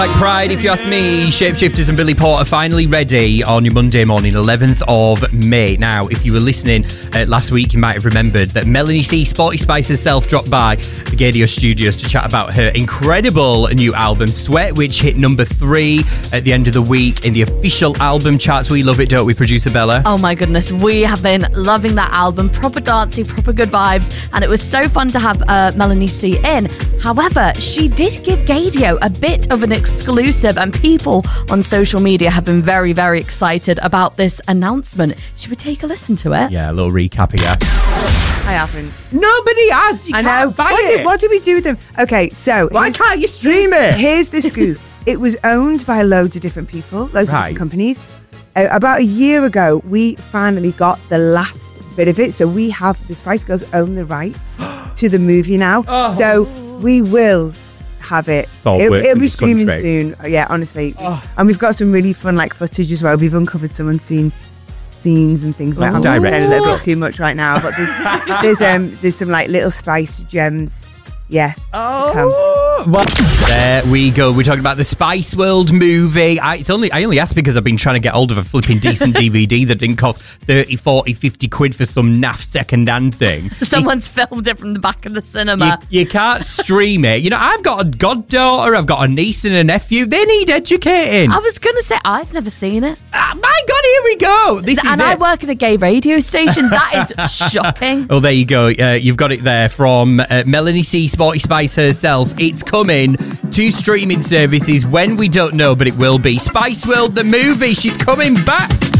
Like Pride, if you ask me. Shapeshifters and Billy Porter finally ready on your Monday morning, 11th of May. Now, if you were listening last week, you might have remembered that Melanie C, Sporty Spice herself, dropped by the Gaydio Studios to chat about her incredible new album, Sweat, which hit number 3 at the end of the week in the official album charts. We love it, don't we, producer Bella? Oh my goodness, we have been loving that album. Proper dancey, proper good vibes, and it was so fun to have Melanie C in. However, she did give Gaydio a bit of an exclusive, and people on social media have been very, very excited about this announcement. Should we take a listen to it? Yeah, a little recap here. I haven't. Nobody has. You can't buy it. What did we do with them? Okay, so Why can't you stream it? Here's the scoop. It was owned by loads of different people, loads of different companies. About a year ago, we finally got the last bit of it. So we have the Spice Girls own the rights to the movie now. So we will have it. It'll be streaming soon. Yeah, honestly. And we've got some really fun footage as well. We've uncovered someone scenes and things. I'm saying a little bit too much right now, but there's some little Spice gems. Yeah. To come. There we go. We're talking about the Spice World movie. I only asked because I've been trying to get hold of a flipping decent DVD that didn't cost 30, 40, 50 quid for some naff second-hand thing. Someone's filmed it from the back of the cinema. You can't stream it. You know, I've got a goddaughter, I've got a niece and a nephew. They need educating. I was going to say, I've never seen it. My God, here we go. I work in a gay radio station. That is shocking. Oh, there you go. You've got it there from Melanie C, Sporty Spice herself. It's coming to streaming services when we don't know, but it will be. Spice World, the movie. She's coming back.